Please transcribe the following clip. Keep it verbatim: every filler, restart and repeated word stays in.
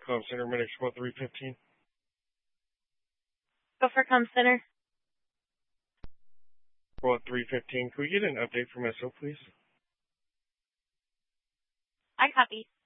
Com Center, Medic Squad three fifteen. Go for Com Center. Squad three fifteen, could we get an update from S O, please? I copy.